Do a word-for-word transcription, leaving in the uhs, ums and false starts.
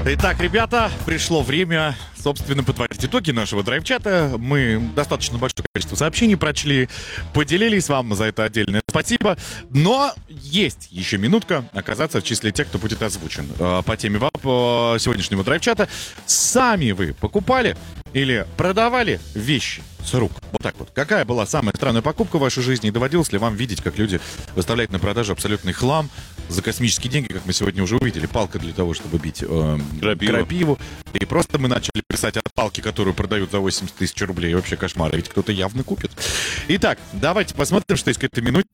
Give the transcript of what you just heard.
Итак, ребята, пришло время, собственно, подводить итоги нашего драйв-чата. Мы достаточно большое количество сообщений прочли, поделились, вам за это отдельное спасибо. Но есть еще минутка оказаться в числе тех, кто будет озвучен э, по теме ВАП э, сегодняшнего драйв-чата. Сами вы покупали или продавали вещи с рук? Вот так вот. Какая была самая странная покупка в вашей жизни? И доводилось ли вам видеть, как люди выставляют на продажу абсолютный хлам за космические деньги, как мы сегодня уже увидели? Палка для того, чтобы бить э, крапиву. крапиву. И просто мы начали писать от палки, которую продают за восемьдесят тысяч рублей. Вообще кошмар. Ведь кто-то явно купит. Итак, давайте посмотрим, что есть к этой минуте.